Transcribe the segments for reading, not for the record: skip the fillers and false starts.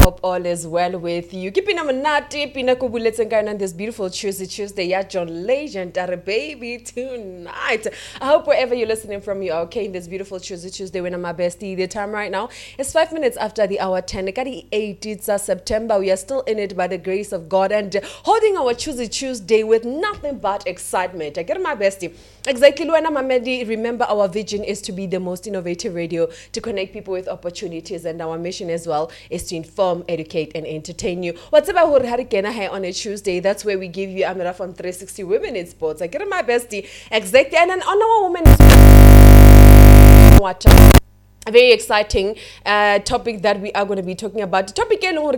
hope all is well with you. Keeping them nati, pina kubulets on this beautiful Tuesday. Yeah, John Legend, our baby tonight. I hope wherever you're listening from, you are okay in this beautiful Tuesday. When I'm my bestie, the time right now is 5 minutes after the hour 10. It's September. We are still in it by the grace of God and holding our Tuesday with nothing but excitement. I get my bestie. Exactly, Luana Mamedi. Remember, our vision is to be the most innovative radio to connect people with opportunities, and our mission as well is to inform, educate, and entertain you. What's about Hurharikena on a Tuesday? That's where we give you Amira from 360 Women in Sports. I get my bestie. Exactly, and on our Women in Sports. Watch out. A very exciting topic that we are going to be talking about. The topic you know what,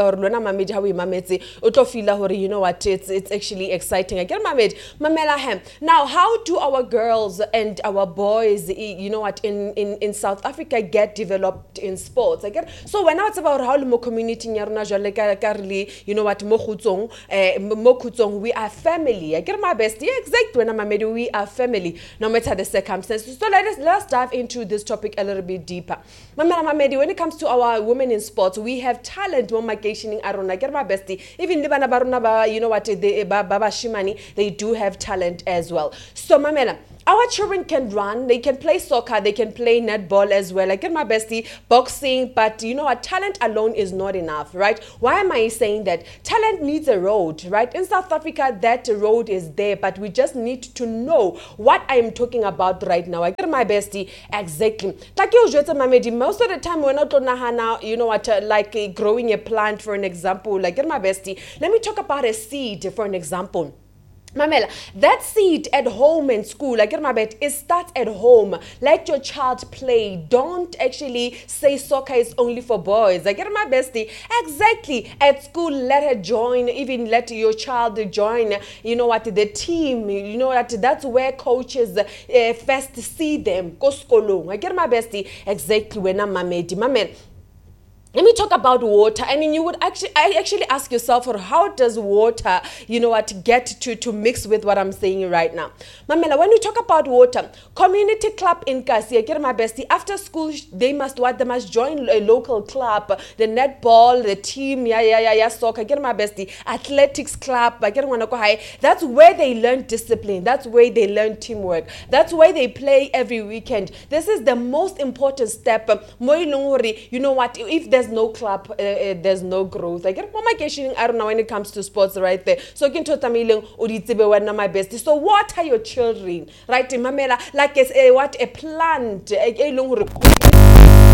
it's actually exciting. I get Mamela Ham. Now, how do our girls and our boys, you know what, in South Africa get developed in sports? I get so when it's about how the community you know what, we are family. I get my best. Yeah, exactly. When I'm we are family, no matter the circumstances. So let's dive into this topic a little bit deeper. Mamela Mamedi, when it comes to our women in sports, we have talent. Even Libana Baruna, you know what, Baba Shimani, they do have talent as well. So Mamela, our children can run, they can play soccer, they can play netball as well. I get my bestie, boxing, but you know what, talent alone is not enough, right? Why am I saying that? Talent needs a road, right? In South Africa, that road is there, but we just need to know what I am talking about right now. I get my bestie, exactly. Like you most of the time we're not on you know what, like growing a plant, for an example. Like get my bestie, let me talk about a seed, for an example. Mamela, that seed at home and school, I get my bet, it starts at home. Let your child play. Don't actually say soccer is only for boys. I get my bestie. Exactly. At school, let her join, even let your child join, you know what, the team. You know what, that's where coaches first see them. I get my bestie. Exactly when I'm Mamela. Let me talk about water. I mean, you would actually ask yourself, or how does water, you know what, get to mix with what I'm saying right now? Mamela, when we talk about water, community club in Kasi, I get my bestie, after school, they must join a local club, the netball, the team, soccer, I get my bestie, athletics club, I get one high. That's where they learn discipline. That's where they learn teamwork. That's where they play every weekend. This is the most important step. You know what, if there's no club, there's no growth. I get I don't know when it comes to sports right there. So my best. So what are your children? Right, Mamela, like what a plant.